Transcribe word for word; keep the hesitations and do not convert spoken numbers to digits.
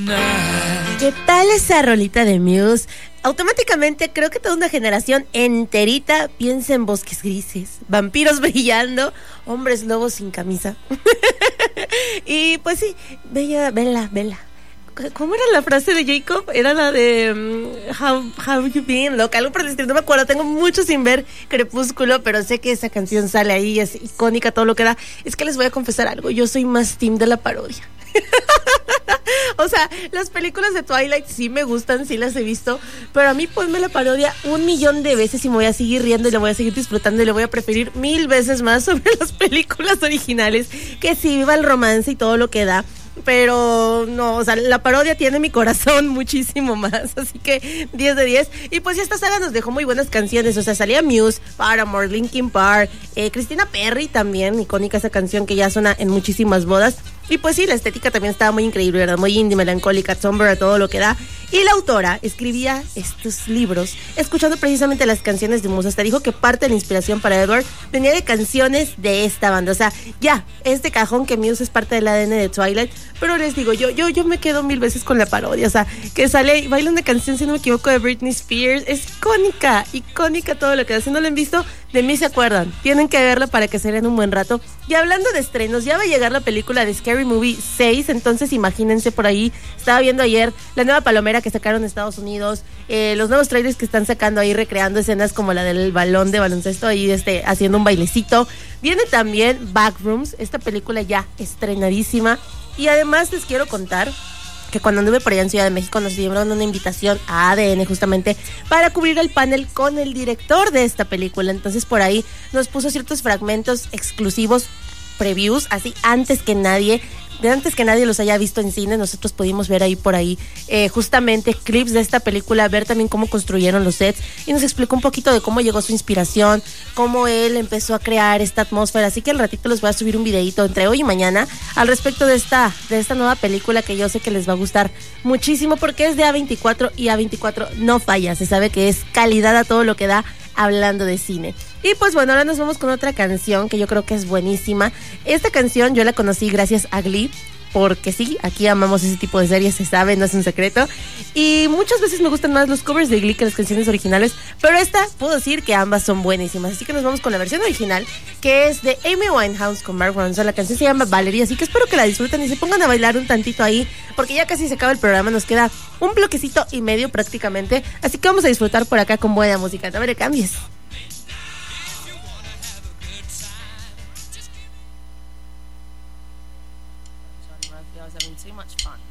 ¿Qué tal esa rolita de Muse? Automáticamente creo que toda una generación enterita piensa en bosques grises, vampiros brillando, hombres lobos sin camisa. Y pues sí, bella, vela, vela. ¿Cómo era la frase de Jacob? Era la de um, how, how you been, loca, algo por el estilo, no me acuerdo, tengo mucho sin ver Crepúsculo, pero sé que esa canción sale ahí, es icónica, todo lo que da. Es que les voy a confesar algo, yo soy más team de la parodia. O sea, las películas de Twilight sí me gustan, sí las he visto, pero a mí ponme la parodia un millón de veces y me voy a seguir riendo y la voy a seguir disfrutando y le voy a preferir mil veces más sobre las películas originales, que sí, viva el romance y todo lo que da. Pero no, o sea, la parodia tiene mi corazón muchísimo más, así que diez de diez. Y pues esta saga nos dejó muy buenas canciones, o sea, salía Muse, Paramore, Linkin Park, eh, Christina Perri también, icónica esa canción que ya suena en muchísimas bodas. Y pues sí, la estética también estaba muy increíble, ¿verdad? Muy indie, melancólica, somber, todo lo que da. Y la autora escribía estos libros escuchando precisamente las canciones de Muse. Hasta dijo que parte de la inspiración para Edward venía de canciones de esta banda. O sea, ya, es de cajón que Muse es parte del A D N de Twilight. Pero les digo, yo yo yo me quedo mil veces con la parodia. O sea, que sale y baila una canción, si no me equivoco, de Britney Spears. Es icónica, icónica todo lo que da. Si no la han visto, de mí se acuerdan. Tienen que verla para que se den un buen rato. Y hablando de estrenos, ya va a llegar la película de Scary Movie seis, entonces imagínense por ahí. Estaba viendo ayer la nueva palomera que sacaron en Estados Unidos, eh, los nuevos trailers que están sacando ahí, recreando escenas como la del balón de baloncesto, ahí este, haciendo un bailecito. Viene también Backrooms, esta película ya estrenadísima. Y además les quiero contar que cuando anduve por allá en Ciudad de México nos dieron una invitación a A D N justamente para cubrir el panel con el director de esta película. Entonces por ahí nos puso ciertos fragmentos exclusivos, previews, así antes que nadie, de antes que nadie los haya visto en cine. Nosotros pudimos ver ahí por ahí eh, justamente clips de esta película, ver también cómo construyeron los sets y nos explicó un poquito de cómo llegó su inspiración, cómo él empezó a crear esta atmósfera. Así que al ratito les voy a subir un videito entre hoy y mañana al respecto de esta, de esta nueva película que yo sé que les va a gustar muchísimo porque es de A veinticuatro y A veinticuatro no falla, se sabe que es calidad a todo lo que da hablando de cine. Y pues bueno, ahora nos vamos con otra canción que yo creo que es buenísima. Esta canción yo la conocí gracias a Glee, porque sí, aquí amamos ese tipo de series, se sabe, no es un secreto. Y muchas veces me gustan más los covers de Glee que las canciones originales, pero esta puedo decir que ambas son buenísimas. Así que nos vamos con la versión original, que es de Amy Winehouse con Mark Ronson. La canción se llama Valerie, así que espero que la disfruten y se pongan a bailar un tantito ahí, porque ya casi se acaba el programa, nos queda un bloquecito y medio prácticamente. Así que vamos a disfrutar por acá con buena música. No me cambies. I was having too much fun.